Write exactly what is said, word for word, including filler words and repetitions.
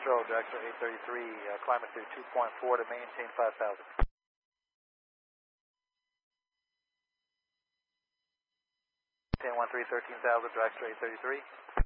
control, Dragster eight thirty-three, uh, climbing through two point four to maintain five thousand. ten one three, thirteen thousand, Dragster eight thirty-three.